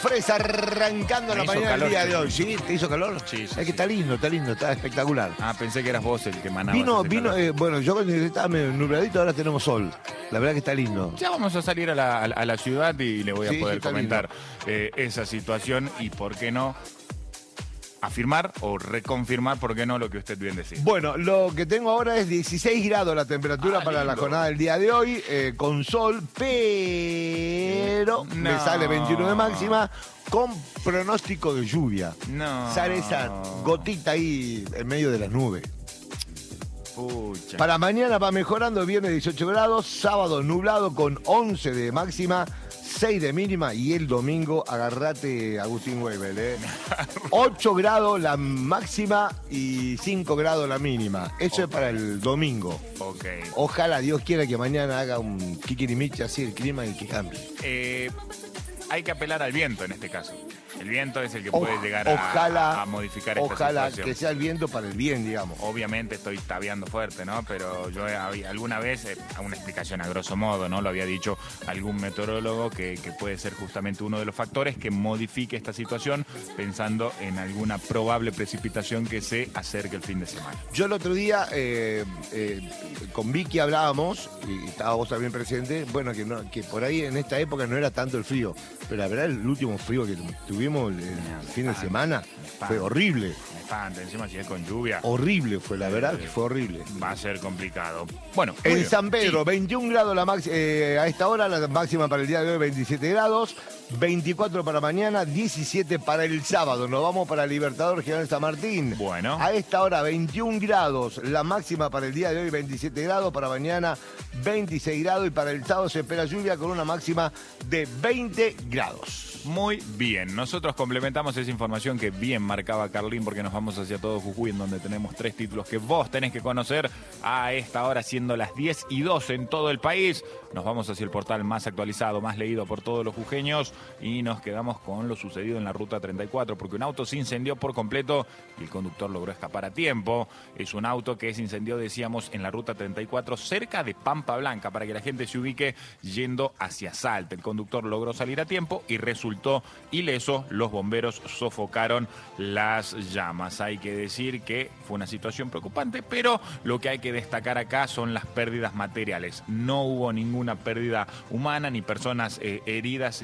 Fresa arrancando la mañana del día de hoy. ¿Sí? ¿Te hizo calor? Sí, Es que está lindo, está espectacular. Ah, pensé que eras vos el que manaba. Bueno, yo cuando estaba medio nubladito, ahora tenemos sol. La verdad que está lindo. Ya vamos a salir a la ciudad y le voy a poder está comentar esa situación y por qué no afirmar o reconfirmar, por qué no, lo que usted bien decía. Bueno, lo que tengo ahora es 16 grados la temperatura para la jornada del día de hoy, con sol, pero me sale 21 de máxima, con pronóstico de lluvia. No. Sale esa gotita ahí en medio de las nubes. Pucha. Para mañana va mejorando, viernes 18 grados, sábado nublado con 11 de máxima, 6 de mínima, y el domingo, agarrate Agustín Weibel, 8 grados la máxima y 5 grados la mínima. Eso es para el domingo. Ok. Ojalá Dios quiera que mañana haga un kikirimichi así el clima y que cambie. Hay que apelar al viento en este caso. El viento es el que puede llegar a modificar esta Ojalá situación. que sea el viento para el bien, digamos. Obviamente estoy tabeando fuerte, ¿no? Pero yo alguna vez, a una explicación a grosso modo, ¿no? Lo había dicho algún meteorólogo que puede ser justamente uno de los factores que modifique esta situación, pensando en alguna probable precipitación que se acerque el fin de semana. Yo el otro día con Vicky hablábamos, y estaba vos también presente, bueno, que por ahí en esta época no era tanto el frío, pero la verdad el último frío que tuvimos el fin de semana fue horrible. Encima si es con lluvia. Horrible fue, la verdad que fue horrible. Va a ser complicado. Bueno, en San Pedro, 21 grados a esta hora, la máxima para el día de hoy, 27 grados, 24 para mañana, 17 para el sábado. Nos vamos para Libertador General San Martín. Bueno. A esta hora, 21 grados, la máxima para el día de hoy, 27 grados, para mañana, 26 grados, y para el sábado se espera lluvia con una máxima de 20 grados. Muy bien, nosotros complementamos esa información que bien marcaba Carlín, porque nos vamos hacia todo Jujuy, en donde tenemos 3 títulos que vos tenés que conocer a esta hora, siendo las 10:02 en todo el país. Nos vamos hacia el portal más actualizado, más leído por todos los jujeños, y nos quedamos con lo sucedido en la ruta 34, porque un auto se incendió por completo y el conductor logró escapar a tiempo. Es un auto que se incendió, decíamos, en la ruta 34, cerca de Pampa Blanca, para que la gente se ubique, yendo hacia Salta. El conductor logró salir a tiempo y resultó ileso. Los bomberos sofocaron las llamas. Hay que decir que fue una situación preocupante, pero lo que hay que destacar acá son las pérdidas materiales. No hubo ninguna pérdida humana ni personas heridas